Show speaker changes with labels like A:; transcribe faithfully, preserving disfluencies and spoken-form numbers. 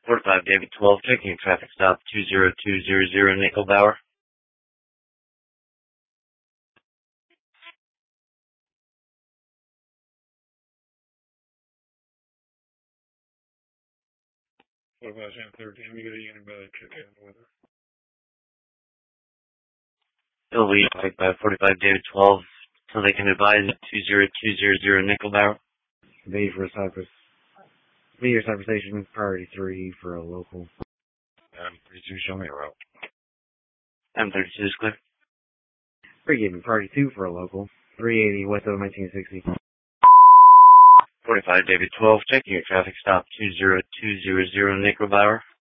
A: forty-five David twelve, checking your traffic stop two zero two zero zero Nickelbauer.
B: What about ten thirteen? We got a unit by check in the weather.
A: It'll be like by forty-five David twelve, so they can advise two zero two zero zero Nickelbauer.
C: B for Cypress. B or Cypress Station, priority three for a local.
B: M thirty-two, show me a route.
A: M thirty-two is clear.
C: Forgive priority two for a local. three eighty West of nineteen sixty.
A: forty-five David twelve, checking your traffic stop two zero two zero zero Nickelbauer.